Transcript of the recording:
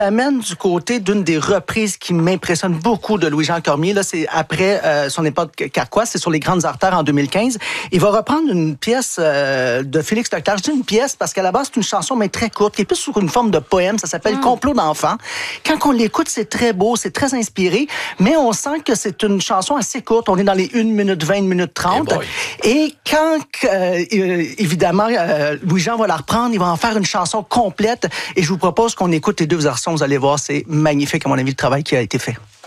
Amène du côté d'une des reprises qui m'impressionne beaucoup de Louis-Jean Cormier. Là, c'est après son époque Carquois, c'est sur les grandes artères en 2015. Il va reprendre une pièce de Félix Leclerc. Je dis une pièce parce qu'à la base, c'est une chanson, mais très courte, qui est plus sous une forme de poème. Ça s'appelle Complot d'enfants. Quand on l'écoute, c'est très beau, c'est très inspiré, mais on sent que c'est une chanson assez courte. On est dans les 1 minute 20, 1 minute 30. Et quand, évidemment, Louis-Jean va la reprendre, il va en faire une chanson complète. Et je vous propose qu'on écoute les deux versions. Vous allez voir, c'est magnifique, à mon avis, le travail qui a été fait.